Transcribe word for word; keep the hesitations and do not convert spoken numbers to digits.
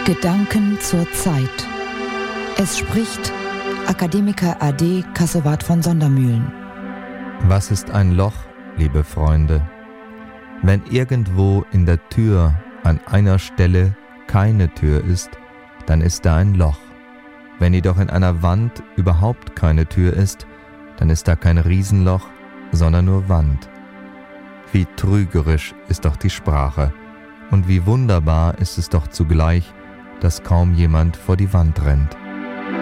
Gedanken zur Zeit. Es spricht Akademiker A D Kassewart von Sondermühlen. Was ist ein Loch, liebe Freunde? Wenn irgendwo in der Tür an einer Stelle keine Tür ist, dann ist da ein Loch. Wenn jedoch in einer Wand überhaupt keine Tür ist, dann ist da kein Riesenloch, sondern nur Wand. Wie trügerisch ist doch die Sprache, und wie wunderbar ist es doch zugleich, dass kaum jemand vor die Wand rennt.